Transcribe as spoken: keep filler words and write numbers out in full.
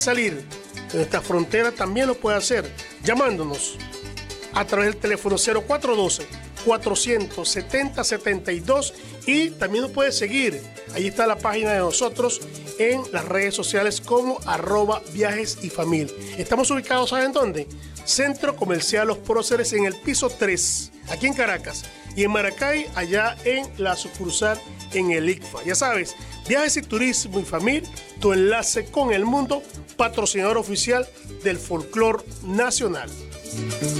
salir de nuestra frontera también lo puede hacer llamándonos a través del teléfono cero cuatro uno dos, cuatro siete cero, siete dos y también nos puede seguir. Ahí está la página de nosotros en las redes sociales como arroba viajes y familia. Estamos ubicados, ¿saben dónde? Centro Comercial Los Próceres en el piso tres, aquí en Caracas. Y en Maracay, allá en la sucursal en el I C F A. Ya sabes, Viajes y Turismo y Familia, tu enlace con el mundo, patrocinador oficial del folclor nacional.